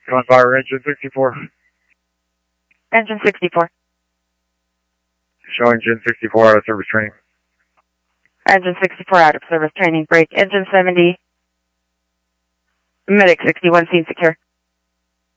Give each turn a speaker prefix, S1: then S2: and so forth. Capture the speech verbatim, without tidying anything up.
S1: Come fire, engine sixty-four.
S2: Engine sixty-four.
S1: Showing engine sixty-four out of service training.
S2: Engine sixty-four out of service training. Break. Engine seventy. Medic sixty-one, scene secure.